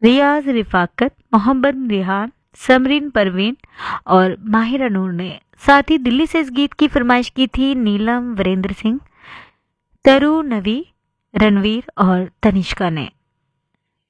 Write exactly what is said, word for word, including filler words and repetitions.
रियाज रिफाकत, मोहम्मद रिहान, समरीन परवीन और माहिरा नूर ने। साथ ही दिल्ली से इस गीत की फरमाइश की थी नीलम, वीरेंद्र सिंह, तरु, नवी, रणवीर और तनिष्का ने।